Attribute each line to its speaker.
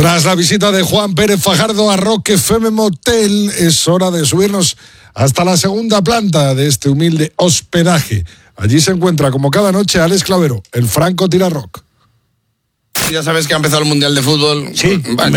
Speaker 1: Tras la visita de Juan Pérez Fajardo a Rock FM Motel, es hora de subirnos hasta la segunda planta de este humilde hospedaje. Allí se encuentra, como cada noche, Alex Clavero, el Franco Tira Rock.
Speaker 2: Ya sabes que ha empezado el Mundial de Fútbol.
Speaker 1: Sí,
Speaker 2: Vale,